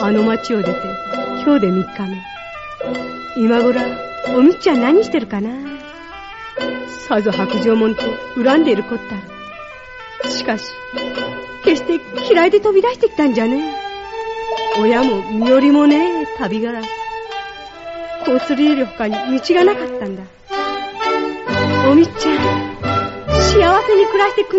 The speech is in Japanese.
あの町を出て今日で3日目。今頃おみっちゃん何してるかな。さぞ白状者と恨んでいるこったら。しかし決して嫌いで飛び出してきたんじゃねえ。親も身寄りもねえ旅柄。こうするより他に道がなかったんだ。おみっちゃん、幸せに暮らしてくん